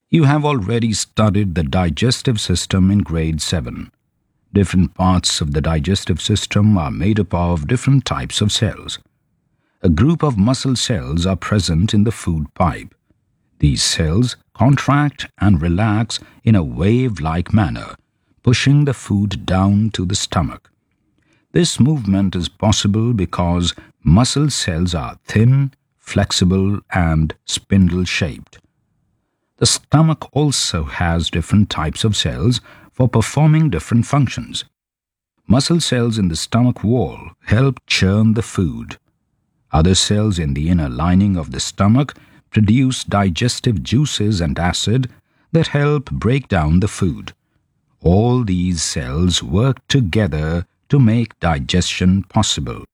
You have already studied the digestive system in grade 7. Different parts of the digestive system are made up of different types of cells. A group of muscle cells are present in the food pipe. These cells contract and relax in a wave-like manner, pushing the food down to the stomach. This movement is possible because muscle cells are thin, flexible, and spindle-shaped. The stomach also has different types of cells for performing different functions. Muscle cells in the stomach wall help churn the food. Other cells in the inner lining of the stomach produce digestive juices and acid that help break down the food. All these cells work together to make digestion possible.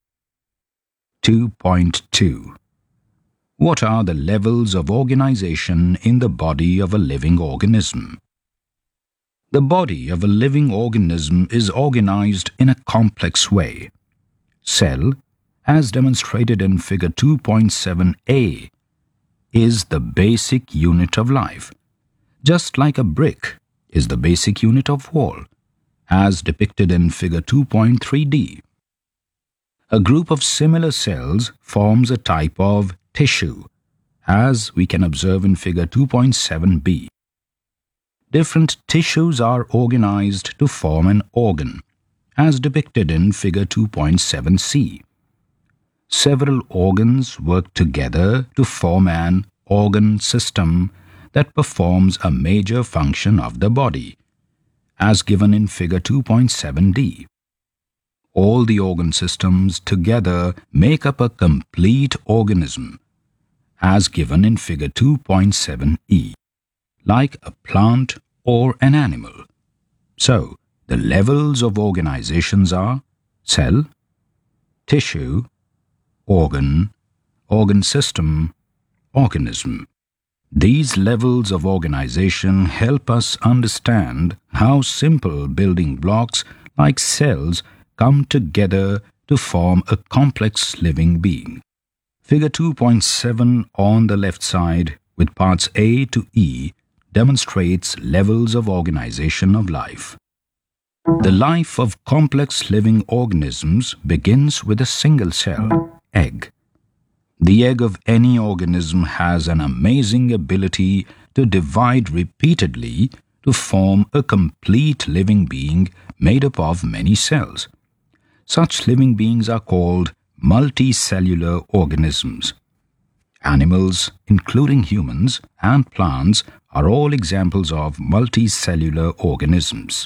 2.2. What are the levels of organization in the body of a living organism? The body of a living organism is organized in a complex way. Cell, as demonstrated in figure 2.7a, is the basic unit of life, just like a brick is the basic unit of wall, as depicted in figure 2.3d. A group of similar cells forms a type of tissue, as we can observe in figure 2.7b. Different tissues are organized to form an organ, as depicted in figure 2.7c. Several organs work together to form an organ system that performs a major function of the body, as given in figure 2.7d. All the organ systems together make up a complete organism, as given in figure 2.7e, like a plant or an animal. So, the levels of organizations are cell, tissue, organ, organ system, organism. These levels of organization help us understand how simple building blocks like cells come together to form a complex living being. Figure 2.7 on the left side with parts A to E demonstrates levels of organization of life. The life of complex living organisms begins with a single cell, egg. The egg of any organism has an amazing ability to divide repeatedly to form a complete living being made up of many cells. Such living beings are called multicellular organisms. Animals, including humans and plants, are all examples of multicellular organisms.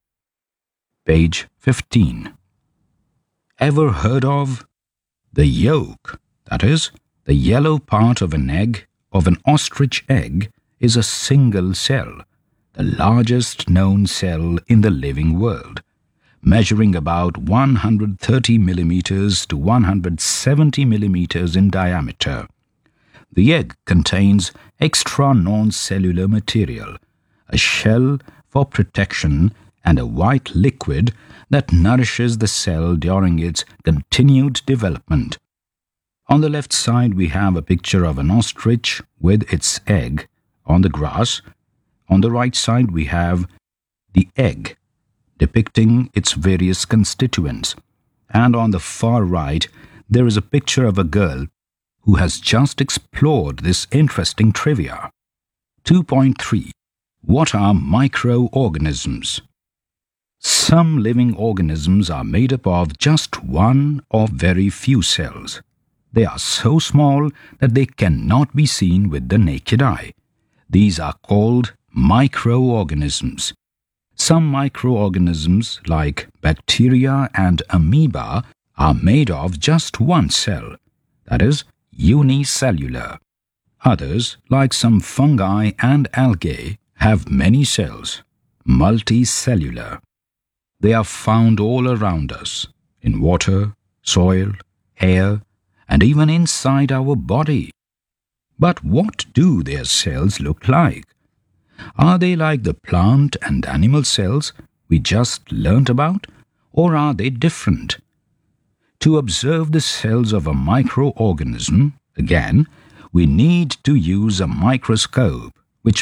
Page 15. Ever heard of the yolk? That is, the yellow part of an egg, of an ostrich egg, is a single cell, the largest known cell in the living world, measuring about 130 millimeters to 170 millimeters in diameter. The egg contains extra non-cellular material, a shell for protection, and a white liquid that nourishes the cell during its continued development. On the left side, we have a picture of an ostrich with its egg on the grass. On the right side, we have the egg depicting its various constituents. And on the far right, there is a picture of a girl who has just explored this interesting trivia. 2.3. What are microorganisms? Some living organisms are made up of just one or very few cells. They are so small that they cannot be seen with the naked eye. These are called microorganisms. Some microorganisms, like bacteria and amoeba, are made of just one cell, that is, unicellular. Others, like some fungi and algae, have many cells, multicellular. They are found all around us, in water, soil, air, and even inside our body. But what do their cells look like? Are they like the plant and animal cells we just learnt about, or are they different? To observe the cells of a microorganism, again, we need to use a microscope.